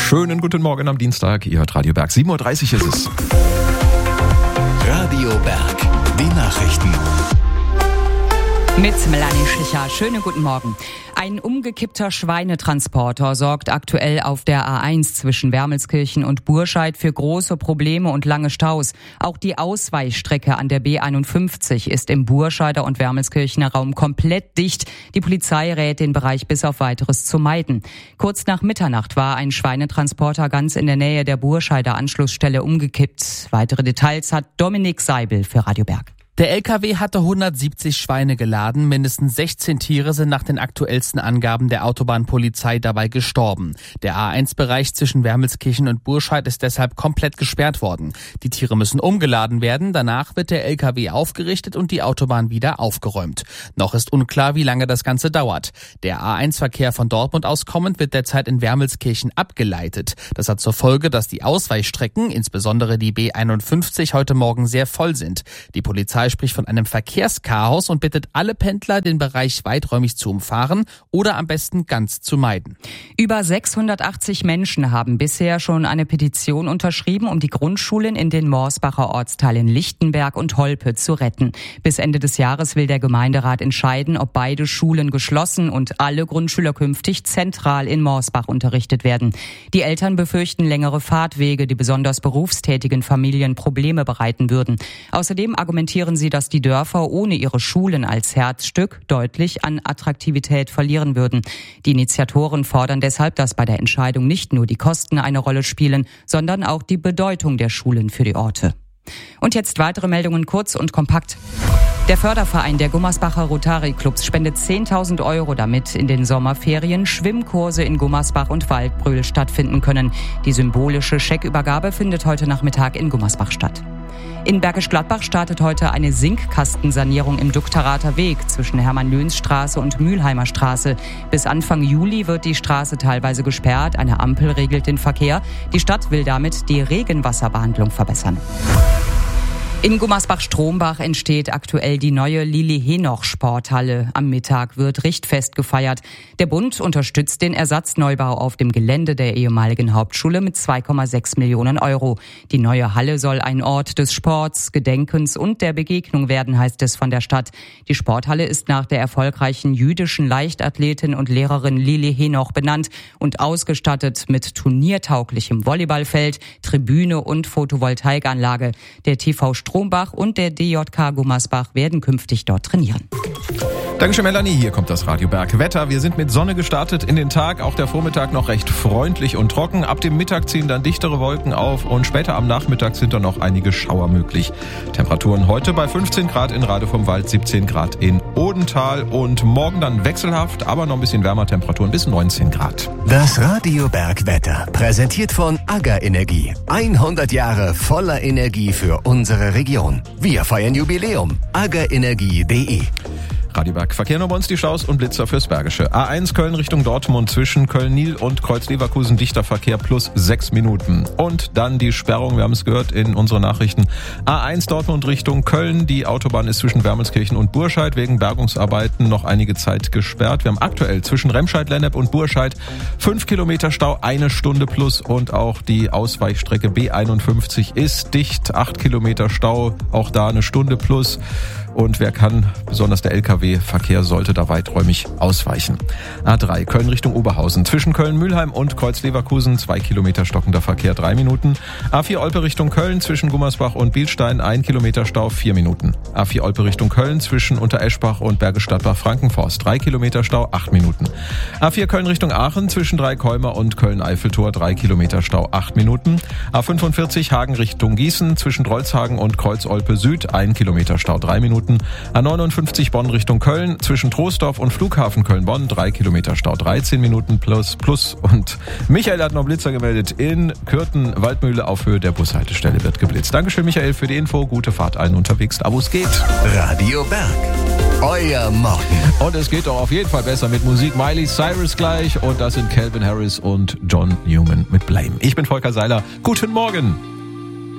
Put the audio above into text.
Schönen guten Morgen am Dienstag. Ihr hört Radio Berg. 7.30 Uhr ist es. Radio Berg. Die Nachrichten. Mit Melanie Schlicher. Schönen guten Morgen. Ein umgekippter Schweinetransporter sorgt aktuell auf der A1 zwischen Wermelskirchen und Burscheid für große Probleme und lange Staus. Auch die Ausweichstrecke an der B51 ist im Burscheider und Wermelskirchener Raum komplett dicht. Die Polizei rät, den Bereich bis auf Weiteres zu meiden. Kurz nach Mitternacht war ein Schweinetransporter ganz in der Nähe der Burscheider Anschlussstelle umgekippt. Weitere Details hat Dominik Seibel für Radio Berg. Der LKW hatte 170 Schweine geladen. Mindestens 16 Tiere sind nach den aktuellsten Angaben der Autobahnpolizei dabei gestorben. Der A1-Bereich zwischen Wermelskirchen und Burscheid ist deshalb komplett gesperrt worden. Die Tiere müssen umgeladen werden. Danach wird der LKW aufgerichtet und die Autobahn wieder aufgeräumt. Noch ist unklar, wie lange das Ganze dauert. Der A1-Verkehr von Dortmund aus kommend wird derzeit in Wermelskirchen abgeleitet. Das hat zur Folge, dass die Ausweichstrecken, insbesondere die B51, heute Morgen sehr voll sind. Die Polizei spricht von einem Verkehrschaos und bittet alle Pendler, den Bereich weiträumig zu umfahren oder am besten ganz zu meiden. Über 680 Menschen haben bisher schon eine Petition unterschrieben, um die Grundschulen in den Morsbacher Ortsteilen Lichtenberg und Holpe zu retten. Bis Ende des Jahres will der Gemeinderat entscheiden, ob beide Schulen geschlossen und alle Grundschüler künftig zentral in Morsbach unterrichtet werden. Die Eltern befürchten längere Fahrtwege, die besonders berufstätigen Familien Probleme bereiten würden. Außerdem argumentieren sie, dass die Dörfer ohne ihre Schulen als Herzstück deutlich an Attraktivität verlieren würden. Die Initiatoren fordern deshalb, dass bei der Entscheidung nicht nur die Kosten eine Rolle spielen, sondern auch die Bedeutung der Schulen für die Orte. Und jetzt weitere Meldungen kurz und kompakt. Der Förderverein der Gummersbacher Rotary Clubs spendet 10.000 Euro, damit in den Sommerferien Schwimmkurse in Gummersbach und Waldbröl stattfinden können. Die symbolische Scheckübergabe findet heute Nachmittag in Gummersbach statt. In Bergisch Gladbach startet heute eine Sinkkastensanierung im Dukterater Weg zwischen Hermann-Löns-Straße und Mülheimer Straße. Bis Anfang Juli wird die Straße teilweise gesperrt. Eine Ampel regelt den Verkehr. Die Stadt will damit die Regenwasserbehandlung verbessern. In Gummersbach-Strombach entsteht aktuell die neue Lili-Henoch-Sporthalle. Am Mittag wird Richtfest gefeiert. Der Bund unterstützt den Ersatzneubau auf dem Gelände der ehemaligen Hauptschule mit 2,6 Millionen Euro. Die neue Halle soll ein Ort des Sports, Gedenkens und der Begegnung werden, heißt es von der Stadt. Die Sporthalle ist nach der erfolgreichen jüdischen Leichtathletin und Lehrerin Lili Henoch benannt und ausgestattet mit turniertauglichem Volleyballfeld, Tribüne und Photovoltaikanlage. Der TV Strombach und der DJK Gummersbach werden künftig dort trainieren. Dankeschön, Melanie. Hier kommt das Radio Berg Wetter. Wir sind mit Sonne gestartet in den Tag. Auch der Vormittag noch recht freundlich und trocken. Ab dem Mittag ziehen dann dichtere Wolken auf und später am Nachmittag sind dann noch einige Schauer möglich. Temperaturen heute bei 15 Grad in Rade vom Wald, 17 Grad in Odenthal und morgen dann wechselhaft, aber noch ein bisschen wärmer, Temperaturen bis 19 Grad. Das Radio Berg Wetter, präsentiert von AGA Energie. 100 Jahre voller Energie für unsere Region. Wir feiern Jubiläum. agaenergie.de. Radio Berg Verkehr, nur bei uns die Staus und Blitzer fürs Bergische. A1 Köln Richtung Dortmund zwischen Köln-Nil und Kreuz-Leverkusen dichter Verkehr plus 6 Minuten. Und dann die Sperrung, wir haben es gehört in unseren Nachrichten. A1 Dortmund Richtung Köln, die Autobahn ist zwischen Wermelskirchen und Burscheid wegen Bergungsarbeiten noch einige Zeit gesperrt. Wir haben aktuell zwischen Remscheid-Lennep und Burscheid 5 Kilometer Stau, 1 Stunde plus und auch die Ausweichstrecke B51 ist dicht, 8 Kilometer Stau, auch da 1 Stunde plus. Und wer kann, besonders der LKW-Verkehr sollte da weiträumig ausweichen. A3 Köln Richtung Oberhausen. Zwischen Köln-Mühlheim und Kreuz-Leverkusen 2 Kilometer stockender Verkehr, 3 Minuten. A4 Olpe Richtung Köln zwischen Gummersbach und Bielstein 1 Kilometer Stau, 4 Minuten. A4 Olpe Richtung Köln zwischen Untereschbach und Bergisch Gladbach-Frankenforst 3 Kilometer Stau, 8 Minuten. A4 Köln Richtung Aachen zwischen Dreikäumer und Köln-Eiffeltor 3 Kilometer Stau, 8 Minuten. A45 Hagen Richtung Gießen zwischen Drolshagen und Kreuz-Olpe Süd 1 Kilometer Stau, 3 Minuten. A59 Bonn Richtung Köln zwischen Troisdorf und Flughafen Köln-Bonn 3 Kilometer Stau, 13 Minuten plus. Und Michael hat noch Blitzer gemeldet in Kürten, Waldmühle auf Höhe der Bushaltestelle wird geblitzt. Dankeschön, Michael, für die Info. Gute Fahrt allen unterwegs, da wo es geht. Radio Berg, euer Morgen. Und es geht doch auf jeden Fall besser mit Musik. Miley Cyrus gleich und das sind Calvin Harris und John Newman mit Blame. Ich bin Volker Seiler. Guten Morgen.